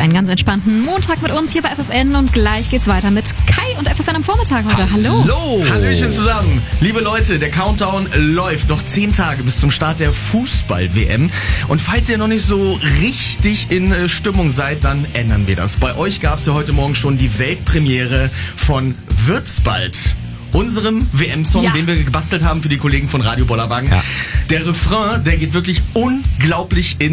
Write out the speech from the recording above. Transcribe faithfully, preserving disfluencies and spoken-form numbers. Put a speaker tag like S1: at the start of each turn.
S1: einen ganz entspannten Montag mit uns hier bei F F N und gleich geht's weiter mit Kai und F F N am Vormittag heute. Hallo.
S2: Hallo. Hallöchen zusammen. Liebe Leute, der Countdown läuft. Noch zehn Tage bis zum Start der Fußball-W M. Und falls ihr noch nicht so richtig in Stimmung seid, dann ändern wir das. Bei euch gab es ja heute Morgen schon die Weltpremiere von Wird's bald. Unserem W M-Song, ja. den wir gebastelt haben für die Kollegen von Radio Bollerwagen. Ja. Der Refrain, der geht wirklich unglaublich in